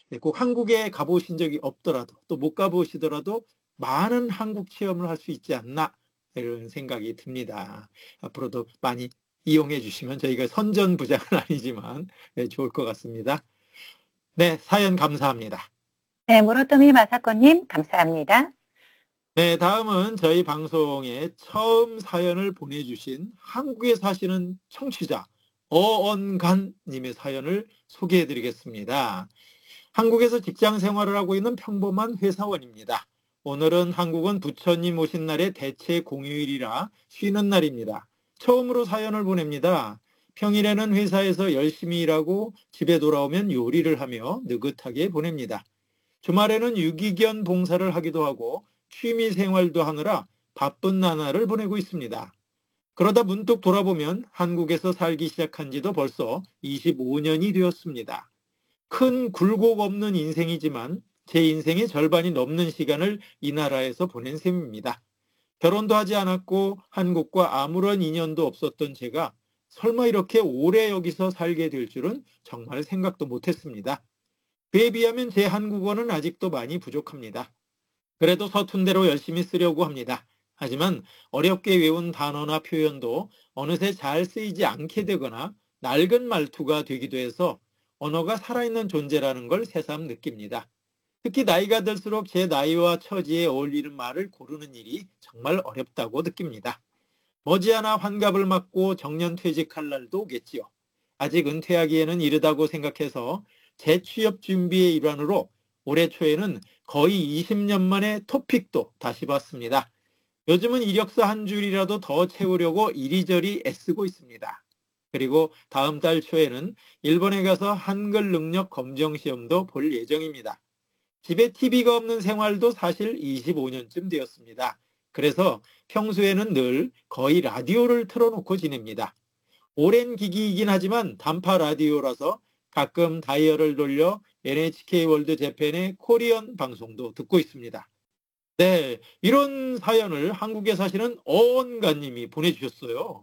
꼭 한국에 가보신 적이 없더라도 또 못 가보시더라도 많은 한국 체험을 할 수 있지 않나 이런 생각이 듭니다. 앞으로도 많이 이용해 주시면 저희가 선전부장은 아니지만 좋을 것 같습니다. 네, 사연 감사합니다. 네, 무로토미 마사코님, 감사합니다. 네, 다음은 저희 방송에 처음 사연을 보내주신 한국에 사시는 청취자 어언간님의 사연을 소개해 드리겠습니다. 한국에서 직장 생활을 하고 있는 평범한 회사원입니다. 오늘은 한국은 부처님 오신 날의 대체 공휴일이라 쉬는 날입니다. 처음으로 사연을 보냅니다. 평일에는 회사에서 열심히 일하고 집에 돌아오면 요리를 하며 느긋하게 보냅니다. 주말에는 유기견 봉사를 하기도 하고 취미 생활도 하느라 바쁜 나날을 보내고 있습니다. 그러다 문득 돌아보면 한국에서 살기 시작한 지도 벌써 25년이 되었습니다. 큰 굴곡 없는 인생이지만 제 인생의 절반이 넘는 시간을 이 나라에서 보낸 셈입니다. 결혼도 하지 않았고 한국과 아무런 인연도 없었던 제가 설마 이렇게 오래 여기서 살게 될 줄은 정말 생각도 못했습니다. 그에 비하면 제 한국어는 아직도 많이 부족합니다. 그래도 서툰 대로 열심히 쓰려고 합니다. 하지만 어렵게 외운 단어나 표현도 어느새 잘 쓰이지 않게 되거나 낡은 말투가 되기도 해서 언어가 살아있는 존재라는 걸 새삼 느낍니다. 특히 나이가 들수록 제 나이와 처지에 어울리는 말을 고르는 일이 정말 어렵다고 느낍니다. 머지않아 환갑을 맞고 정년 퇴직할 날도 오겠지요. 아직 은퇴하기에는 이르다고 생각해서 재취업 준비의 일환으로 올해 초에는 거의 20년 만에 토픽도 다시 봤습니다. 요즘은 이력서 한 줄이라도 더 채우려고 이리저리 애쓰고 있습니다. 그리고 다음 달 초에는 일본에 가서 한글 능력 검정 시험도 볼 예정입니다. 집에 TV가 없는 생활도 사실 25년쯤 되었습니다. 그래서 평소에는 늘 거의 라디오를 틀어놓고 지냅니다. 오랜 기기이긴 하지만 단파 라디오라서 가끔 다이얼을 돌려 NHK 월드 재팬의 코리안 방송도 듣고 있습니다. 네, 이런 사연을 한국에 사시는 어언가님이 보내주셨어요.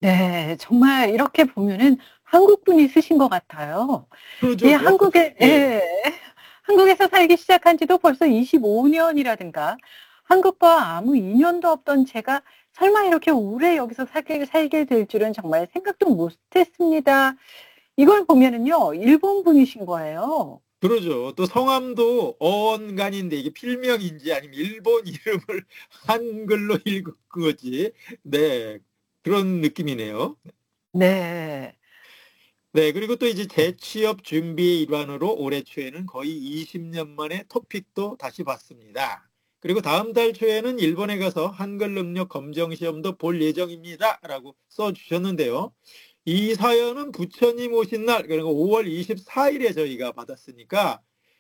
네, 정말 이렇게 보면은 한국 분이 쓰신 것 같아요. 이 그러죠. 한국에, 네, 예, 한국에서 살기 시작한 지도 벌써 25년이라든가, 한국과 아무 인연도 없던 제가 설마 이렇게 오래 여기서 살게 될 줄은 정말 생각도 못했습니다. 이걸 보면은요, 일본 분이신 거예요. 그러죠. 또 성함도 어언간인데 이게 필명인지 아니면 일본 이름을 한글로 읽은 거지. 네, 그런 느낌이네요. 네. 네, 그리고 또 이제 재취업 준비의 일환으로 올해 초에는 거의 20년 만에 토픽도 다시 봤습니다. 그리고 다음 달 초에는 일본에 가서 한글 능력 검정 시험도 볼 예정입니다. 라고 써주셨는데요. 이 사연은 부처님 오신 날, 그러니까 5월 24일에 저희가 받았으니까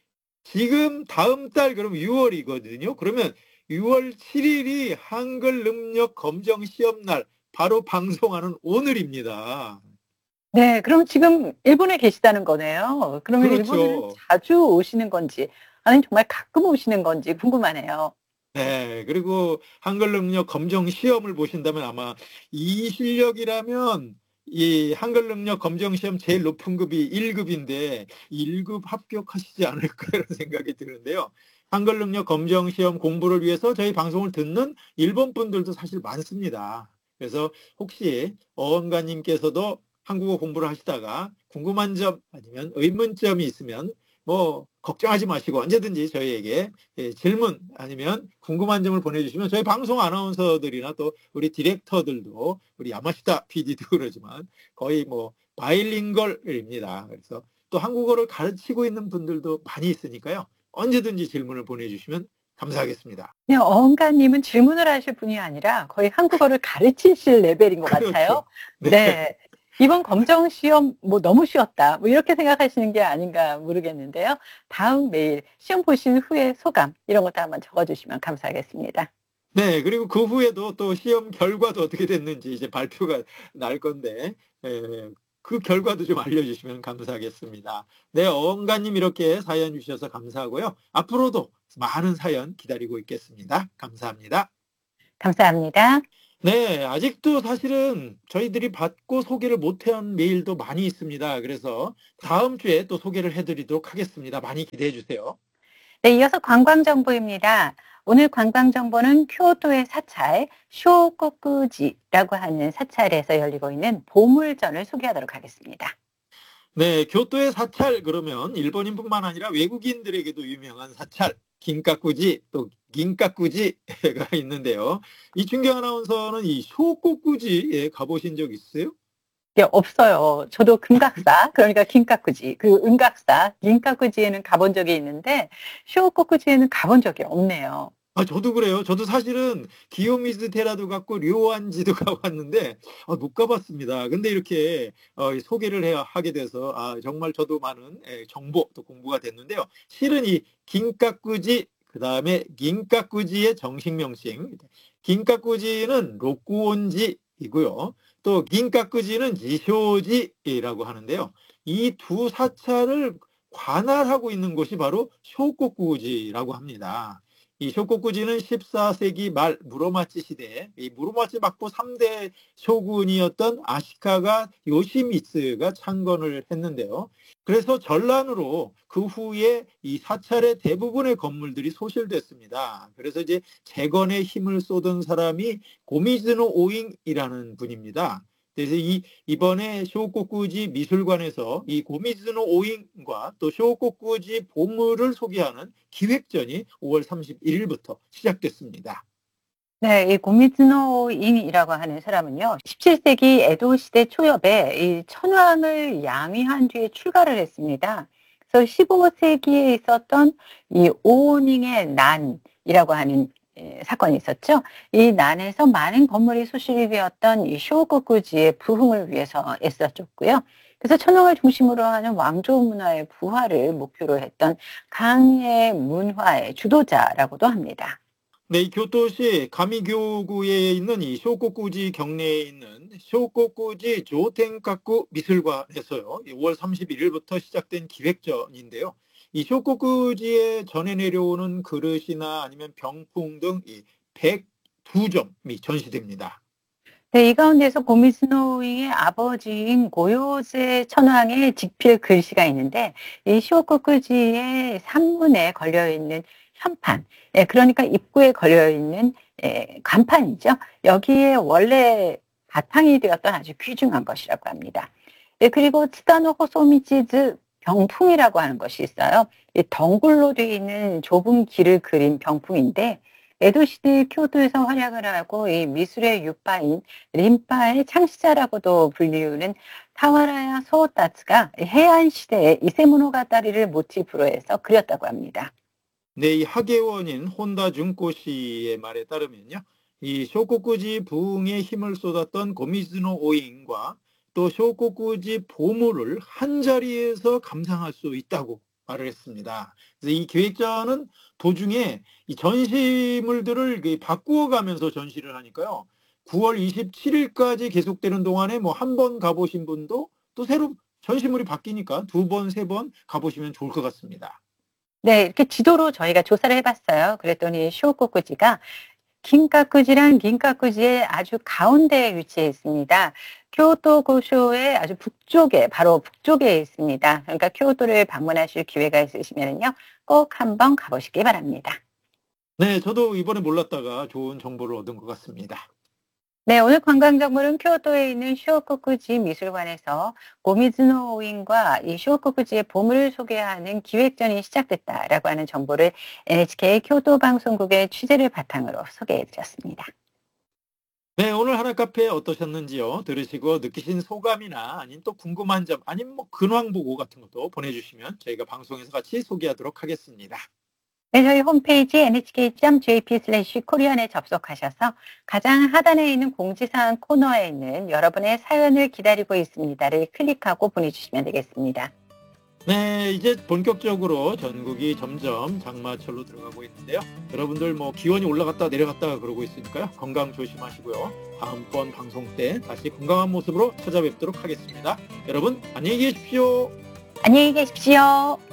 지금 다음 달 그럼 6월이거든요. 그러면 6월 7일이 한글 능력 검정 시험 날 바로 방송하는 오늘입니다. 네, 그럼 지금 일본에 계시다는 거네요. 그러면 일본을 그렇죠. 자주 오시는 건지, 아니면 정말 가끔 오시는 건지 궁금하네요. 네, 그리고 한글 능력 검정 시험을 보신다면 아마 이 실력이라면 이 한글 능력 검정 시험 제일 높은 급이 1급인데 1급 합격하시지 않을까 이런 생각이 드는데요. 한글 능력 검정 시험 공부를 위해서 저희 방송을 듣는 일본 분들도 사실 많습니다. 그래서 혹시 어원가님께서도 한국어 공부를 하시다가 궁금한 점 아니면 의문점이 있으면 뭐 걱정하지 마시고 언제든지 저희에게 질문 아니면 궁금한 점을 보내주시면 저희 방송 아나운서들이나 또 우리 디렉터들도 우리 야마시타 PD도 그러지만 거의 뭐 바이링걸입니다. 그래서 또 한국어를 가르치고 있는 분들도 많이 있으니까요. 언제든지 질문을 보내주시면 감사하겠습니다. 그냥 어흥가님은 질문을 하실 분이 아니라 거의 한국어를 가르치실 레벨인 것 같아요. 그렇죠. 네. 네. 이번 검정 시험 뭐 너무 쉬웠다. 뭐 이렇게 생각하시는 게 아닌가 모르겠는데요. 다음 메일 시험 보신 후에 소감 이런 것도 한번 적어주시면 감사하겠습니다. 네, 그리고 그 후에도 또 시험 결과도 어떻게 됐는지 이제 발표가 날 건데, 그 결과도 좀 알려주시면 감사하겠습니다. 네, 어원가님 이렇게 사연 주셔서 감사하고요. 앞으로도 많은 사연 기다리고 있겠습니다. 감사합니다. 감사합니다. 네, 아직도 사실은 저희들이 받고 소개를 못한 메일도 많이 있습니다. 그래서 다음 주에 또 소개를 해드리도록 하겠습니다. 많이 기대해 주세요. 네, 이어서 관광정보입니다. 오늘 관광정보는 쿄토의 사찰 쇼코쿠지라고 하는 사찰에서 열리고 있는 보물전을 소개하도록 하겠습니다. 네, 교토의 사찰 그러면 일본인뿐만 아니라 외국인들에게도 유명한 사찰 긴카쿠지 또 긴카쿠지가 있는데요. 이춘경 아나운서는 이 쇼코쿠지에 가보신 적 있으세요? 네, 없어요. 저도 금각사, 그러니까 긴카쿠지, 그 은각사, 긴카쿠지에는 가본 적이 있는데 쇼코쿠지에는 가본 적이 없네요. 아, 저도 그래요. 저도 사실은 기요미즈 테라도 갔고 료안지도 가봤는데 못 가봤습니다. 근데 이렇게 소개를 하게 돼서 정말 저도 많은 정보 또 공부가 됐는데요. 실은 이 긴카쿠지 그다음에 긴카쿠지의 정식 명칭 긴카쿠지는 로쿠온지이고요. 또 긴카쿠지는 지쇼지라고 하는데요. 이 두 사찰을 관할하고 있는 곳이 바로 쇼코쿠지라고 합니다. 이 쇼코쿠지는 14세기 말 무로마치 시대에 이 무로마치 막부 3대 쇼군이었던 아시카가 요시미츠가 창건을 했는데요. 그래서 전란으로 그 후에 이 사찰의 대부분의 건물들이 소실됐습니다. 그래서 이제 재건에 힘을 쏟은 사람이 고미즈노 오잉이라는 분입니다. 그래서 이번에 쇼코쿠지 미술관에서 이 고미즈노 오잉과 또 쇼코쿠지 보물을 소개하는 기획전이 5월 31일부터 시작됐습니다. 네, 이 고미즈노 인이라고 하는 사람은요, 17세기 에도 시대 초엽에 이 천황을 양위한 뒤에 출가를 했습니다. 그래서 15세기에 있었던 이 오닝의 난이라고 하는 사건이 있었죠. 이 난에서 많은 건물이 소실이 되었던 이 쇼코쿠지의 부흥을 위해서 애써줬고요. 그래서 천황을 중심으로 하는 왕조 문화의 부활을 목표로 했던 강의 문화의 주도자라고도 합니다. 네, 이 교토시 가미교구에 있는 이 쇼코쿠지 경내에 있는 쇼코쿠지 조텐카쿠 미술관에서요. 5월 31일부터 시작된 기획전인데요. 이 쇼코쿠지에 전해 내려오는 그릇이나 아니면 병풍 등 이 102점이 전시됩니다. 네, 이 가운데서 고미즈노잉의 아버지인 고요제 천황의 직필 글씨가 있는데 이 쇼코쿠지의 산문에 걸려있는 현판, 그러니까 입구에 걸려있는 간판이죠. 여기에 원래 바탕이 되었던 아주 귀중한 것이라고 합니다. 그리고 츠다노 호소미치즈 병풍이라고 하는 것이 있어요. 이 덩굴로 되어 있는 좁은 길을 그린 병풍인데 에도 시대 교도에서 활약을 하고 이 미술의 유파인 린파의 창시자라고도 불리우는 타와라야 소오타츠가 해안 시대의 이세모노가타리를 모티브로 해서 그렸다고 합니다. 네, 이 학예원인 혼다 준코 씨의 말에 따르면요. 이 쇼코쿠지 부흥에 힘을 쏟았던 고미즈노 오인과 또 쇼코쿠지 보물을 한 자리에서 감상할 수 있다고 말을 했습니다. 그래서 이 기획자는 도중에 이 전시물들을 바꾸어 가면서 전시를 하니까요. 9월 27일까지 계속되는 동안에 뭐 한 번 가보신 분도 또 새로 전시물이 바뀌니까 두 번, 세 번 가보시면 좋을 것 같습니다. 네, 이렇게 지도로 저희가 조사를 해봤어요. 그랬더니 쇼코쿠지가 긴카쿠지랑 긴카쿠지의 아주 가운데에 위치해 있습니다. 교토 고쇼의 아주 북쪽에, 바로 북쪽에 있습니다. 그러니까 교토를 방문하실 기회가 있으시면요, 꼭 한번 가보시기 바랍니다. 네, 저도 이번에 몰랐다가 좋은 정보를 얻은 것 같습니다. 네, 오늘 관광정보는 교토에 있는 쇼코쿠지 미술관에서 고미즈노 오인과 이 쇼코쿠지의 보물을 소개하는 기획전이 시작됐다라고 하는 정보를 NHK 교토 방송국의 취재를 바탕으로 소개해드렸습니다. 네, 오늘 하나 카페 어떠셨는지요? 들으시고 느끼신 소감이나 아니면 또 궁금한 점, 아니면 뭐 근황 보고 같은 것도 보내주시면 저희가 방송에서 같이 소개하도록 하겠습니다. 네, 저희 홈페이지 nhk.jp/korean에 접속하셔서 가장 하단에 있는 공지사항 코너에 있는 여러분의 사연을 기다리고 있습니다를 클릭하고 보내주시면 되겠습니다. 네, 이제 본격적으로 전국이 점점 장마철로 들어가고 있는데요. 여러분들 뭐 기온이 올라갔다 내려갔다 그러고 있으니까요. 건강 조심하시고요. 다음번 방송 때 다시 건강한 모습으로 찾아뵙도록 하겠습니다. 여러분 안녕히 계십시오. 안녕히 계십시오.